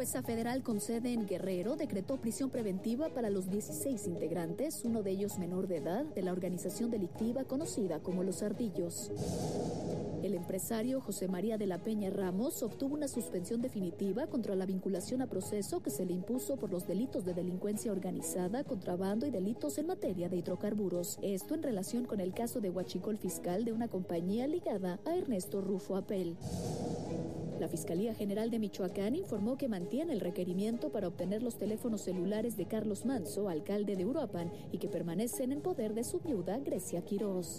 jueza federal con sede en Guerrero decretó prisión preventiva para los 16 integrantes, uno de ellos menor de edad, de la organización delictiva conocida como Los Ardillos. El empresario José María de la Peña Ramos obtuvo una suspensión definitiva contra la vinculación a proceso que se le impuso por los delitos de delincuencia organizada, contrabando y delitos en materia de hidrocarburos. Esto en relación con el caso de huachicol fiscal de una compañía ligada a Ernesto Rufo Apel. La Fiscalía General de Michoacán informó que mantiene el requerimiento para obtener los teléfonos celulares de Carlos Manso, alcalde de Uruapan, y que permanecen en poder de su viuda, Grecia Quirós.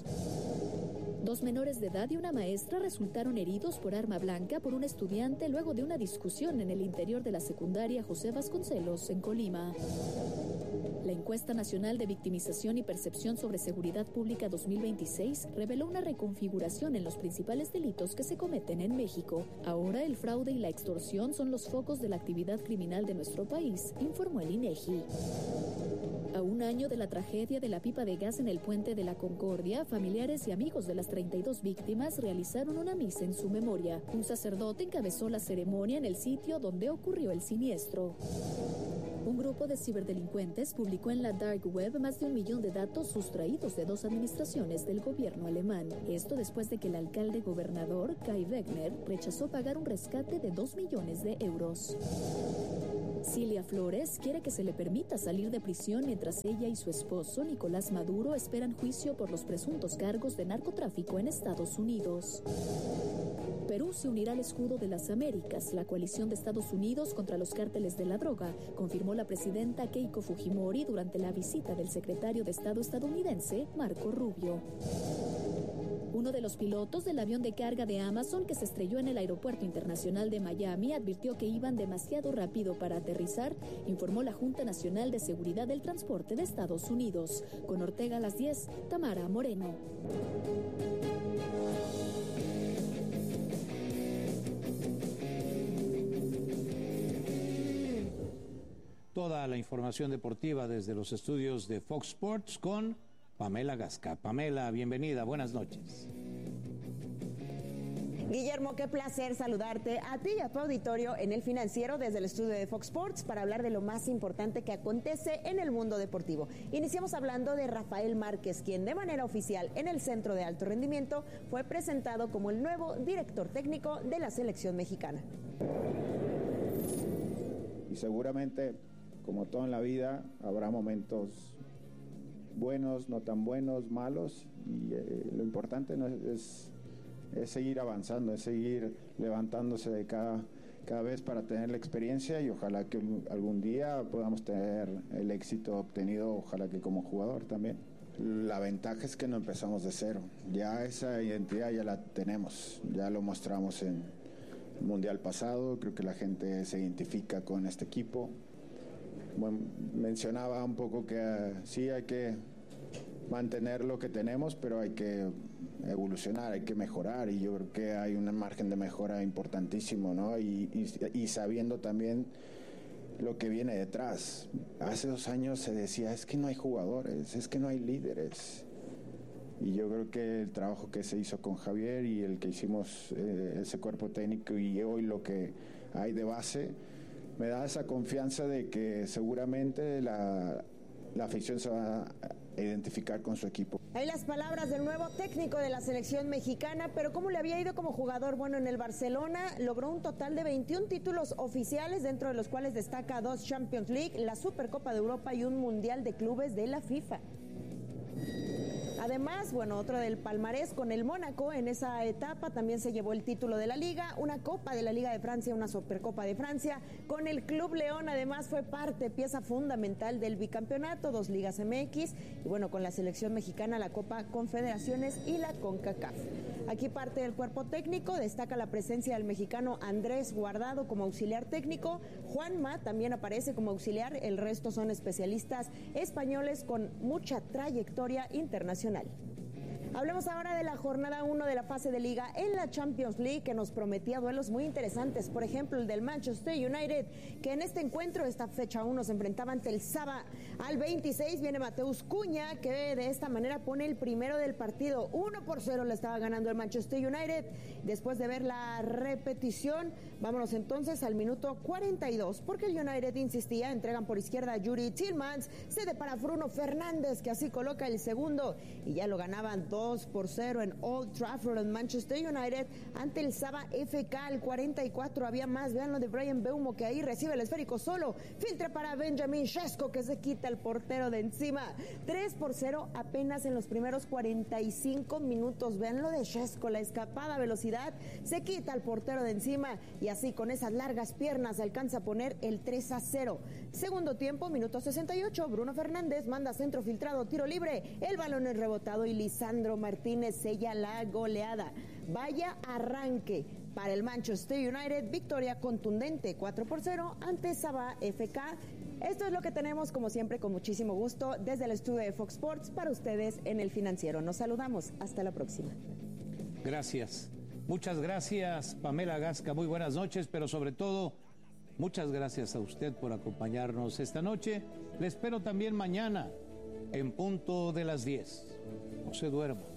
2 menores de edad y una maestra resultaron heridos por arma blanca por un estudiante luego de una discusión en el interior de la secundaria José Vasconcelos, en Colima. La encuesta nacional de victimización y percepción sobre seguridad pública 2026 reveló una reconfiguración en los principales delitos que se cometen en México. Ahora el fraude y la extorsión son los focos de la actividad criminal de nuestro país, informó el INEGI. A un año de la tragedia de la pipa de gas en el Puente de la Concordia, familiares y amigos de las 32 víctimas realizaron una misa en su memoria. Un sacerdote encabezó la ceremonia en el sitio donde ocurrió el siniestro. Un grupo de ciberdelincuentes publicó en la Dark Web más de 1 millón de datos sustraídos de 2 administraciones del gobierno alemán. Esto después de que el alcalde gobernador, Kai Wegner, rechazó pagar un rescate de 2 millones de euros. Cilia Flores quiere que se le permita salir de prisión mientras ella y su esposo, Nicolás Maduro, esperan juicio por los presuntos cargos de narcotráfico en Estados Unidos. Perú se unirá al escudo de las Américas, la coalición de Estados Unidos contra los cárteles de la droga, confirmó la presidenta Keiko Fujimori durante la visita del secretario de Estado estadounidense, Marco Rubio. Uno de los pilotos del avión de carga de Amazon que se estrelló en el Aeropuerto Internacional de Miami advirtió que iban demasiado rápido para aterrizar, informó la Junta Nacional de Seguridad del Transporte de Estados Unidos. Con Ortega a las 10, Tamara Moreno. Toda la información deportiva desde los estudios de Fox Sports con Pamela Gasca. Pamela, bienvenida, buenas noches. Guillermo, qué placer saludarte a ti y a tu auditorio en El Financiero desde el estudio de Fox Sports para hablar de lo más importante que acontece en el mundo deportivo. Iniciamos hablando de Rafael Márquez, quien de manera oficial en el Centro de Alto Rendimiento fue presentado como el nuevo director técnico de la selección mexicana. Y seguramente, como todo en la vida, habrá momentos buenos, no tan buenos, malos, y lo importante no es seguir avanzando, es seguir levantándose de cada vez para tener la experiencia y ojalá que algún día podamos tener el éxito obtenido, ojalá que como jugador también. La ventaja es que no empezamos de cero, ya esa identidad ya la tenemos, ya lo mostramos en el Mundial pasado, creo que la gente se identifica con este equipo. Bueno, mencionaba un poco que sí hay que mantener lo que tenemos, pero hay que evolucionar, hay que mejorar, y yo creo que hay un margen de mejora importantísimo, ¿no? Y sabiendo también lo que viene detrás. Hace 2 años se decía, es que no hay jugadores, es que no hay líderes. Y yo creo que el trabajo que se hizo con Javier y el que hicimos ese cuerpo técnico y hoy lo que hay de base, me da esa confianza de que seguramente la afición se va a identificar con su equipo. Ahí las palabras del nuevo técnico de la selección mexicana, pero ¿cómo le había ido como jugador? Bueno, en el Barcelona logró un total de 21 títulos oficiales, dentro de los cuales destaca 2 Champions League, la Supercopa de Europa y un Mundial de Clubes de la FIFA. Además, bueno, otro del palmarés con el Mónaco, en esa etapa también se llevó el título de la Liga, una Copa de la Liga de Francia, una Supercopa de Francia. Con el Club León además fue pieza fundamental del bicampeonato, 2 Ligas MX y bueno, con la selección mexicana la Copa Confederaciones y la CONCACAF. Aquí parte del cuerpo técnico, destaca la presencia del mexicano Andrés Guardado como auxiliar técnico, Juanma también aparece como auxiliar, el resto son especialistas españoles con mucha trayectoria internacional. Hablemos ahora de la jornada 1 de la fase de liga en la Champions League, que nos prometía duelos muy interesantes. Por ejemplo, el del Manchester United, que en este encuentro, esta fecha 1, se enfrentaba ante el Saba. Al 26 viene Mateus Cunha, que de esta manera pone el primero del partido. 1-0 le estaba ganando el Manchester United. Después de ver la repetición, vámonos entonces al minuto 42, porque el United insistía, entregan por izquierda a Yuri Tillmans, cede para Bruno Fernández, que así coloca el segundo, y ya lo ganaban 2-0 en Old Trafford en Manchester United ante el Saba FK. Al 44 había más, vean lo de Brian Mbeumo, que ahí recibe el esférico solo, filtra para Benjamin Sesko, que se quita el portero de encima. 3-0 apenas en los primeros 45 minutos, vean lo de Sesko, la escapada a velocidad, se quita el portero de encima, y así con esas largas piernas alcanza a poner el 3-0. Segundo tiempo, minuto 68, Bruno Fernández manda centro filtrado, tiro libre, el balón es rebotado y Lisandro Martínez sella la goleada. Vaya arranque para el Manchester United, victoria contundente 4-0 ante Saba FK. Esto es lo que tenemos, como siempre, con muchísimo gusto desde el estudio de Fox Sports para ustedes en El Financiero. Nos saludamos, hasta la próxima. Gracias. Muchas gracias, Pamela Gasca. Muy buenas noches, pero sobre todo, muchas gracias a usted por acompañarnos esta noche. Le espero también mañana, en punto de las 10. No se duerma.